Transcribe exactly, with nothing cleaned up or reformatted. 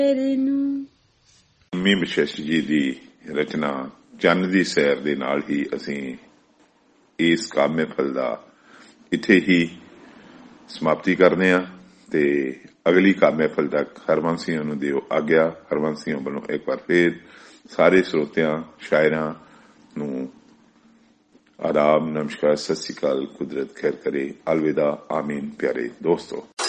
Mummy ਬਖਸ਼ਿਸ਼ ਜੀ ਦੀ ਰਚਨਾ ਚੰਨ ਦੀ ਸੈਰ ਦੇ ਨਾਲ ਹੀ ਅਸੀਂ ਇਸ ਕਾਮੇ ਫਲ ਦਾ ਇੱਥੇ ਹੀ ਸਮਾਪਤੀ ਕਰਦੇ ਹਾਂ ਤੇ ਅਗਲੀ ਕਾਮੇ ਫਲ ਤੱਕ ਹਰਵੰਸ ਸਿੰਘ ਨੂੰ ਦਿਓ ਆਗਿਆ। ਹਰਵੰਸ ਸਿੰਘ ਵੱਲੋਂ ਇੱਕ ਵਾਰ ਫੇਰ ਸਾਰੇ ਸਰੋਤਿਆਂ ਸ਼ਾਇਰਾਂ ਨੂੰ ਆਦਾਬ, ਨਮਸਕਾਰ, ਸਤਿ ਸ੍ਰੀ ਅਕਾਲ। ਕੁਦਰਤ ਖੈਰ ਕਰੇ। ਅਲਵਿਦਾ, ਆਮੀਨ। ਪਿਆਰੇ ਦੋਸਤੋ।